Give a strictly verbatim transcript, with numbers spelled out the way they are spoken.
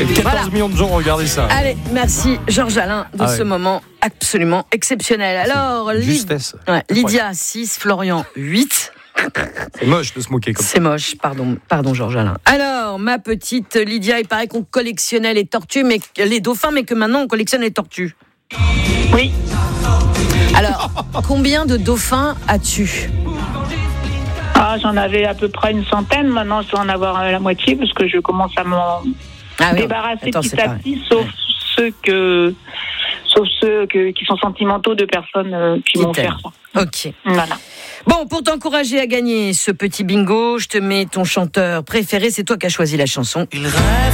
quatorze Voilà. millions de gens ont regardé ça. Allez, merci Georges Alain de Ah ce ouais. moment absolument exceptionnel. Alors, Lyd- Justesse. ouais, Lydia six, Florian huit. C'est moche de se moquer comme ça. C'est moche, pardon, pardon Georges Alain. Alors, ma petite Lydia, il paraît qu'on collectionnait les tortues, mais les dauphins, mais que maintenant on collectionne les tortues. Oui. Alors, combien de dauphins as-tu ? Ah, j'en avais à peu près une centaine. Maintenant, je dois en avoir euh, la moitié parce que je commence à m'en Ah oui, débarrasser attends, petit c'est à pareil. petit, sauf Ouais. ceux que, sauf ceux que, qui sont sentimentaux de personnes euh, qui, Qui m'ont t'aiment. fait ça. Ok. Voilà. Bon, pour t'encourager à gagner ce petit bingo, je te mets ton chanteur préféré. C'est toi qui as choisi la chanson. Il rêve